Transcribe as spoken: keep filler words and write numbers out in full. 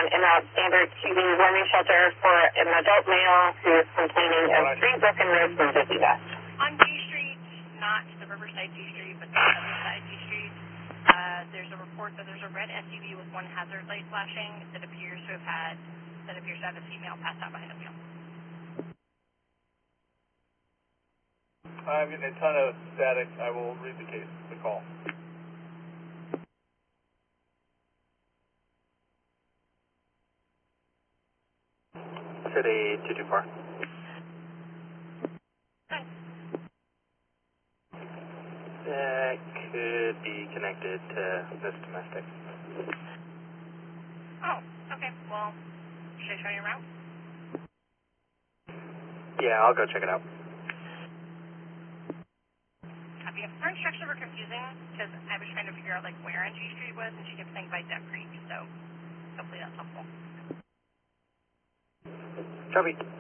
in that standard to the warming shelter for an adult male who is complaining of three broken ribs and dizzy dust. On D Street, not the Riverside D Street, but the other side D Street, uh, there's a report that there's a red S U V with one hazard light flashing that appears to have had, that appears to have a female passed out behind the wheel. I'm getting a ton of static. I will read the case, the call. City two two four. That could be connected to this domestic. Oh, okay. Well, should I show you around? Yeah, I'll go check it out. Copy. Her instructions were confusing because I was trying to figure out like where on G Street was, and she kept saying by Depp Creek, so hopefully that's helpful. Copy.